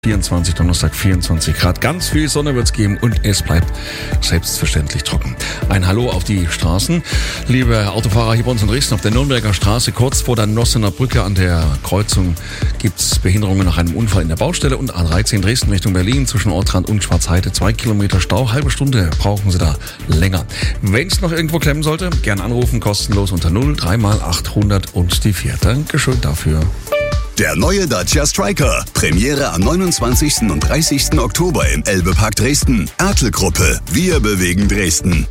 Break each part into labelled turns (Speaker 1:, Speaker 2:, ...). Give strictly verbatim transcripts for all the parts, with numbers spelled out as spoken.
Speaker 1: vierundzwanzig, Donnerstag vierundzwanzig Grad. Ganz viel Sonne wird es geben und es bleibt selbstverständlich trocken. Ein Hallo auf die Straßen. Liebe Autofahrer hier bei uns in Dresden auf der Nürnberger Straße, kurz vor der Nossener Brücke an der Kreuzung gibt es Behinderungen nach einem Unfall in der Baustelle und A dreizehn Dresden Richtung Berlin zwischen Ortrand und Schwarzheide. Zwei Kilometer Stau, halbe Stunde brauchen Sie da länger. Wenn es noch irgendwo klemmen sollte, gerne anrufen, kostenlos unter null drei mal achthundert und die vier. Dankeschön dafür.
Speaker 2: Der neue Dacia Stryker. Premiere am neunundzwanzigsten und dreißigsten Oktober im Elbe-Park Dresden. Ertl-Gruppe. Wir bewegen Dresden.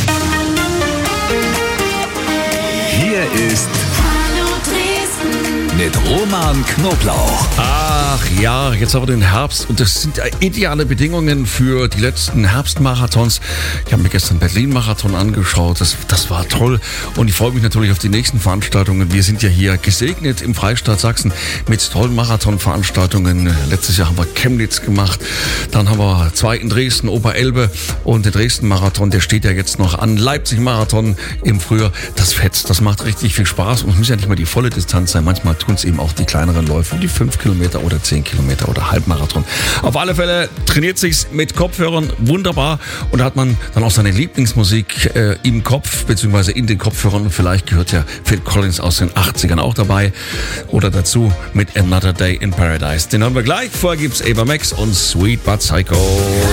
Speaker 2: Hier ist
Speaker 3: Hallo Dresden
Speaker 2: mit Roman Knoblauch.
Speaker 1: Ach ja, jetzt haben wir den Herbst und das sind ideale Bedingungen für die letzten Herbstmarathons. Ich habe mir gestern Berlin-Marathon angeschaut, das, das war toll und ich freue mich natürlich auf die nächsten Veranstaltungen. Wir sind ja hier gesegnet im Freistaat Sachsen mit tollen Marathonveranstaltungen. Letztes Jahr haben wir Chemnitz gemacht, dann haben wir zwei in Dresden, Oberelbe und den Dresden-Marathon, der steht ja jetzt noch an. Leipzig-Marathon im Frühjahr, das fetzt, das macht richtig viel Spaß und es muss ja nicht mal die volle Distanz sein, manchmal tun es eben auch die kleineren Läufe, die fünf Kilometer oder zehn Kilometer oder Halbmarathon. Auf alle Fälle trainiert sich's mit Kopfhörern wunderbar und da hat man dann auch seine Lieblingsmusik äh, im Kopf beziehungsweise in den Kopfhörern. Vielleicht gehört ja Phil Collins aus den achtzigern auch dabei oder dazu mit Another Day in Paradise. Den haben wir gleich. Vorher gibt's Ava Max und Sweet But Psycho.